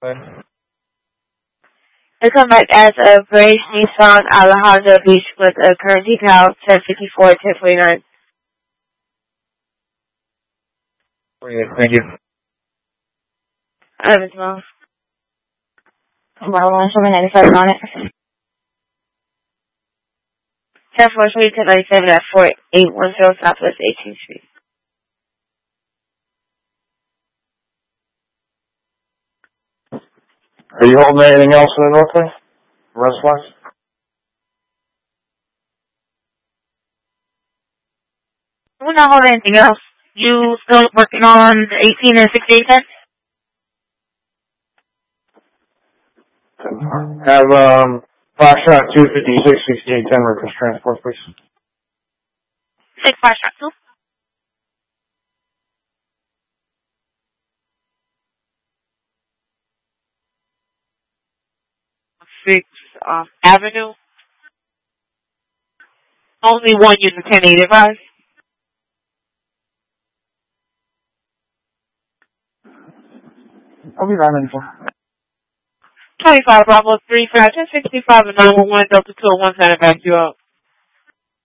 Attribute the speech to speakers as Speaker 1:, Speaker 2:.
Speaker 1: They come back as a Grace Nissan Alejandro Beach with a current decal 1054, 1049.
Speaker 2: Thank you.
Speaker 1: As well.
Speaker 3: Well, 97 on it.
Speaker 1: 1043, 1097 at 4810 Southwest 18th Street.
Speaker 2: Are you holding anything else in the Northway? Rest-wise?
Speaker 1: We're not holding anything else. You still working on the 18 and 6810?
Speaker 2: Have, Foxtrot 256, 6810 request transport, please.
Speaker 1: 6 Foxtrot 2. Avenue. Only one unit 1085.
Speaker 2: I'll be running for.
Speaker 1: 25 Bravo 3 5 1065 and 911 Delta 201 Santa back you up.